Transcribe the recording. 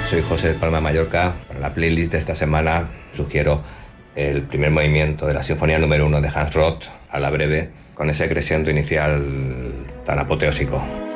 soy José de Palma de Mallorca. Para la playlist de esta semana sugiero el primer movimiento de la Sinfonía número 1 de Hans Roth, a la breve, con ese crescendo inicial tan apoteósico.